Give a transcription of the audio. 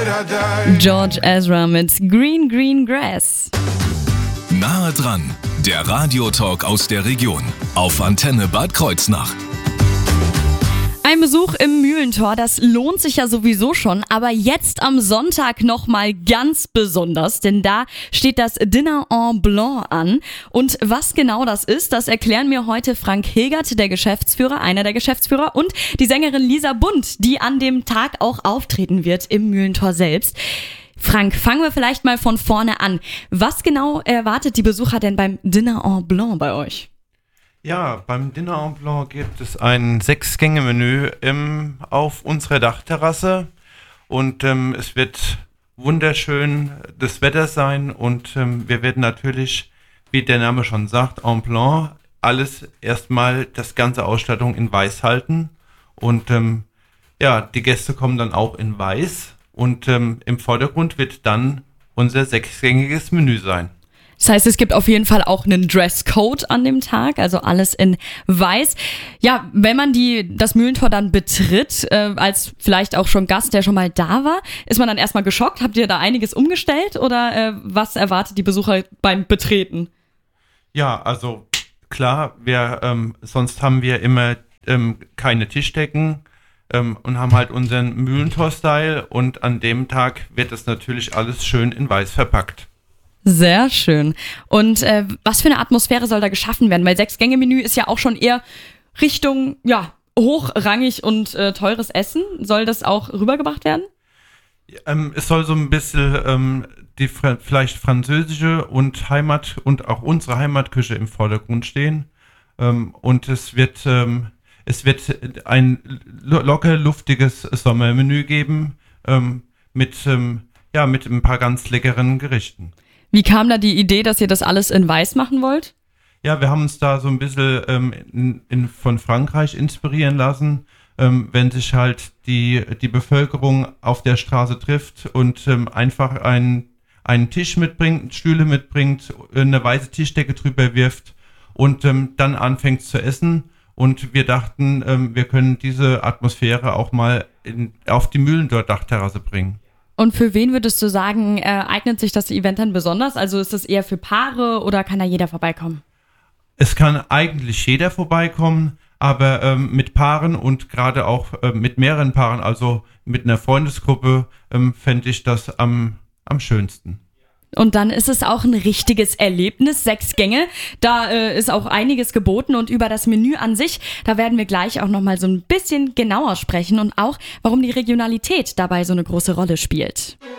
George Ezra mit Green Green Grass. Nahe dran, der Radiotalk aus der Region auf Antenne Bad Kreuznach. Ein Besuch im Mühlentor, das lohnt sich ja sowieso schon, aber jetzt am Sonntag nochmal ganz besonders, denn da steht das Dinner en Blanc an. Und was genau das ist, das erklären mir heute Frank Hilgert, der Geschäftsführer, einer der Geschäftsführer, und die Sängerin Lisa Bund, die an dem Tag auch auftreten wird im Mühlentor selbst. Frank, fangen wir vielleicht mal von vorne an. Was genau erwartet die Besucher denn beim Dinner en Blanc bei euch? Ja, beim Dinner en Blanc gibt es ein 6-Gänge-Menü auf unserer Dachterrasse und es wird wunderschön das Wetter sein und wir werden natürlich, wie der Name schon sagt, en Blanc, alles erstmal, das ganze Ausstattung in Weiß halten und die Gäste kommen dann auch in Weiß und im Vordergrund wird dann unser 6-gängiges Menü sein. Das heißt, es gibt auf jeden Fall auch einen Dresscode an dem Tag, also alles in Weiß. Ja, wenn man das Mühlentor dann betritt, als vielleicht auch schon Gast, der schon mal da war, ist man dann erstmal geschockt? Habt ihr da einiges umgestellt oder was erwartet die Besucher beim Betreten? Ja, also klar, sonst haben wir immer keine Tischdecken und haben halt unseren Mühlentor-Style und an dem Tag wird es natürlich alles schön in Weiß verpackt. Sehr schön. Und was für eine Atmosphäre soll da geschaffen werden? Weil 6-Gänge-Menü ist ja auch schon eher Richtung, hochrangig und teures Essen. Soll das auch rübergebracht werden? Es soll so ein bisschen die vielleicht französische und Heimat und auch unsere Heimatküche im Vordergrund stehen. Und es wird ein locker luftiges Sommermenü geben mit ein paar ganz leckeren Gerichten. Wie kam da die Idee, dass ihr das alles in Weiß machen wollt? Ja, wir haben uns da so ein bisschen von Frankreich inspirieren lassen, wenn sich halt die Bevölkerung auf der Straße trifft und einfach einen Tisch mitbringt, Stühle mitbringt, eine weiße Tischdecke drüber wirft und dann anfängt zu essen. Und wir dachten, wir können diese Atmosphäre auch mal auf die Mühlentor-Dachterrasse bringen. Und für wen würdest du sagen, eignet sich das Event dann besonders? Also ist das eher für Paare oder kann da jeder vorbeikommen? Es kann eigentlich jeder vorbeikommen, aber mit Paaren und gerade auch mit mehreren Paaren, also mit einer Freundesgruppe, fände ich das am schönsten. Und dann ist es auch ein richtiges Erlebnis, 6 Gänge. Da ist auch einiges geboten und über das Menü an sich, da werden wir gleich auch nochmal so ein bisschen genauer sprechen und auch, warum die Regionalität dabei so eine große Rolle spielt.